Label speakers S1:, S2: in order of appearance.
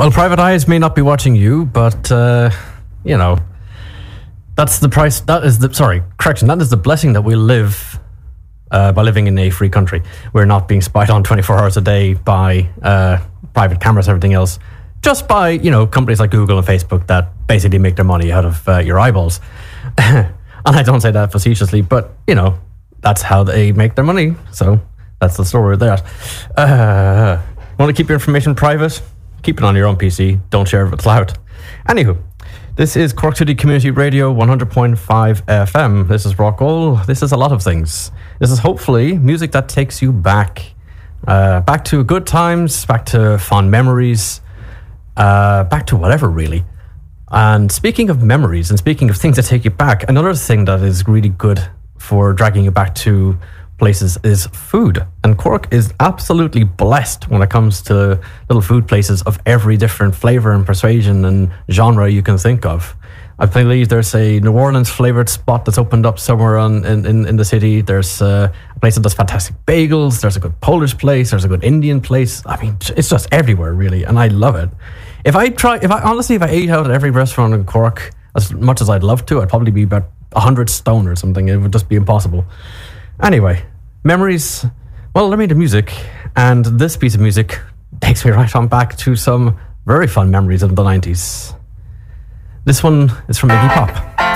S1: Well, private eyes may not be watching you, but, you know, that's the price. That is the blessing that we live by living in a free country. We're not being spied on 24 hours a day by private cameras and everything else, just by, you know, companies like Google and Facebook that basically make their money out of your eyeballs. And I don't say that facetiously, but, you know, that's how they make their money. So that's the story of that. Want to keep your information private? Keep it on your own PC. Don't share it with cloud. Anywho, this is Cork City Community Radio 100.5 FM. This is Rockall. This is a lot of things. This is hopefully music that takes you back. Back to good times, back to fond memories, back to whatever, really. And speaking of memories and speaking of things that take you back, another thing that is really good for dragging you back to places is food. And Cork is absolutely blessed when it comes to little food places of every different flavour and persuasion and genre you can think of. I believe there's a New Orleans flavoured spot that's opened up somewhere in the city. There's a place that does fantastic bagels. There's a good Polish place. There's a good Indian place. I mean, it's just everywhere, really, and I love it. If I ate out at every restaurant in Cork as much as I'd love to, I'd probably be about 100 stone or something. It would just be impossible. Anyway, memories. Well, let me do music, and this piece of music takes me right on back to some very fun memories of the 90s. This one is from Iggy Pop.